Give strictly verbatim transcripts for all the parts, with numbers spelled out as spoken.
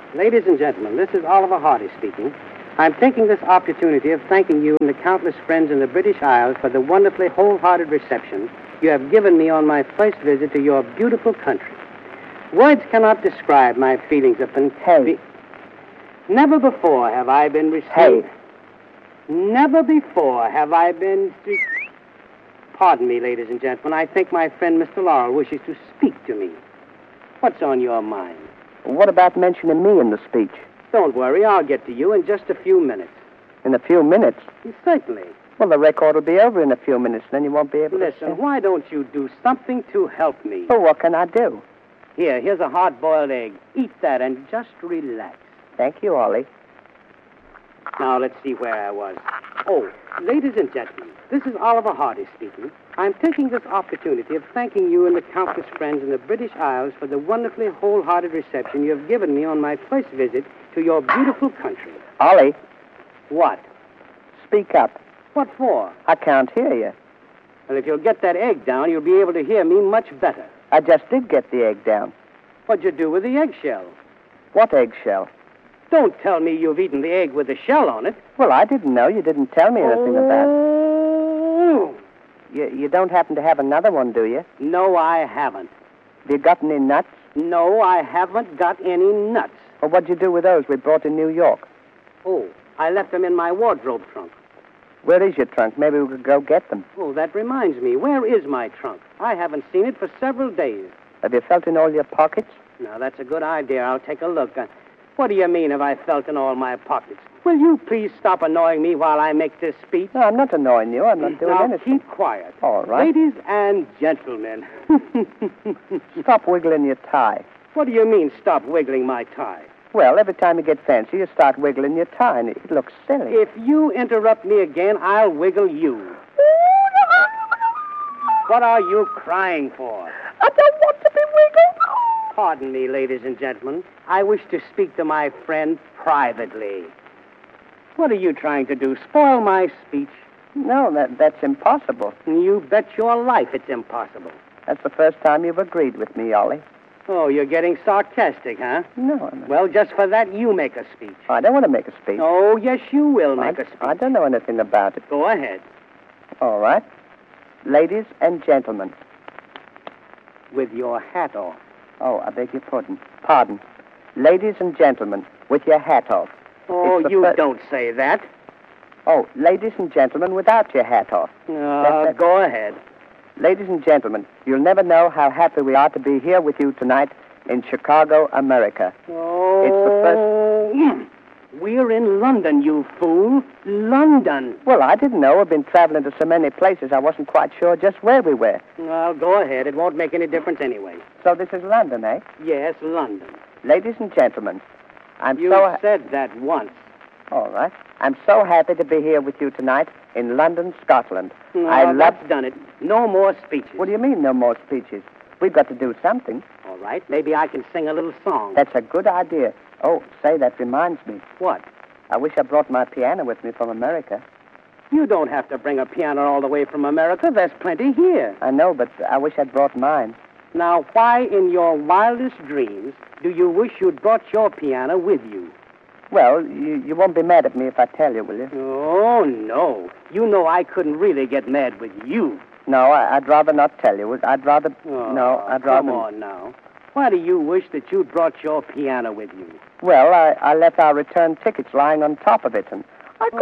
Ladies and gentlemen, this is Oliver Hardy speaking. I'm taking this opportunity of thanking you and the countless friends in the British Isles for the wonderfully wholehearted reception you have given me on my first visit to your beautiful country. Words cannot describe my feelings of Hey. Never before have I been received. Hey. Never before have I been. Pardon me, ladies and gentlemen. I think my friend Mister Laurel wishes to speak to me. What's on your mind? What about mentioning me in the speech? Don't worry, I'll get to you in just a few minutes. In a few minutes? Certainly. Well, the record will be over in a few minutes, then you won't be able to... Listen, why don't you do something to help me? Well, what can I do? Here, here's a hard-boiled egg. Eat that and just relax. Thank you, Ollie. Now, let's see where I was. Oh, ladies and gentlemen, this is Oliver Hardy speaking. I'm taking this opportunity of thanking you and the countless friends in the British Isles for the wonderfully wholehearted reception you have given me on my first visit to your beautiful country. Ollie, What? speak up. What for? I can't hear you. Well, if you'll get that egg down, you'll be able to hear me much better. I just did get the egg down. What'd you do with the eggshell? What eggshell? Don't tell me you've eaten the egg with the shell on it. Well, I didn't know. You didn't tell me anything about it. Oh. You, you don't happen to have another one, do you? No, I haven't. Have you got any nuts? No, I haven't got any nuts. Well, what'd you do with those we brought in New York? Oh, I left them in my wardrobe trunk. Where is your trunk? Maybe we could go get them. Oh, that reminds me. Where is my trunk? I haven't seen it for several days. Have you felt in all your pockets? Now, that's a good idea. I'll take a look. Uh, what do you mean, have I felt in all my pockets? Will you please stop annoying me while I make this speech? No, I'm not annoying you. I'm not doing now, anything. keep quiet. All right. Ladies and gentlemen. Stop wiggling your tie. What do you mean, stop wiggling my tie? Well, every time you get fancy, you start wiggling your tie, and it looks silly. If you interrupt me again, I'll wiggle you. What are you crying for? I don't want to be wiggled. Pardon me, ladies and gentlemen. I wish to speak to my friend privately. What are you trying to do? Spoil my speech? No, that, that's impossible. You bet your life it's impossible. That's the first time you've agreed with me, Ollie. Oh, you're getting sarcastic, huh? No, I'm not. Well, just for that, you make a speech. I don't want to make a speech. Oh, yes, you will I, make a speech. I don't know anything about it. Go ahead. All right. Ladies and gentlemen. With your hat off. Oh, I beg your pardon. Pardon. Ladies and gentlemen, with your hat off. Oh, It's the you fir- don't say that. Oh, ladies and gentlemen, without your hat off. Uh, That- that- go ahead. Ladies and gentlemen, you'll never know how happy we are to be here with you tonight in Chicago, America. Oh, It's the first... We're in London, you fool. London. Well, I didn't know. I've been traveling to so many places, I wasn't quite sure just where we were. Well, go ahead. It won't make any difference anyway. So this is London, eh? Yes, London. Ladies and gentlemen, I'm You so... said that once. All right. I'm so happy to be here with you tonight in London, Scotland. No, I love... that's done it. No more speeches. What do you mean, no more speeches? We've got to do something. All right. Maybe I can sing a little song. That's a good idea. Oh, say, that reminds me. What? I wish I brought my piano with me from America. You don't have to bring a piano all the way from America. There's plenty here. I know, but I wish I'd brought mine. Now, why in your wildest dreams do you wish you'd brought your piano with you? Well, you, you won't be mad at me if I tell you, will you? Oh, no. You know I couldn't really get mad with you. No, I, I'd rather not tell you. I'd rather... Oh, no, I'd rather... Come on now. Why do you wish that you'd brought your piano with you? Well, I, I left our return tickets lying on top of it, and I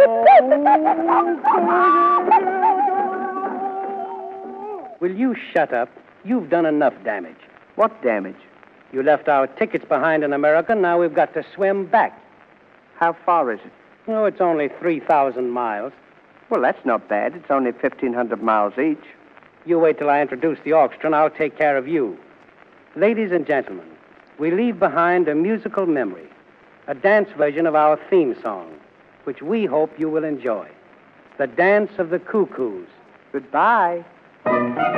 couldn't... Will you shut up? You've done enough damage. What damage? You left our tickets behind in America. Now we've got to swim back. How far is it? Oh, it's only three thousand miles. Well, that's not bad. It's only fifteen hundred miles each. You wait till I introduce the orchestra, and I'll take care of you. Ladies and gentlemen, we leave behind a musical memory, a dance version of our theme song, which we hope you will enjoy. The Dance of the Cuckoos. Goodbye.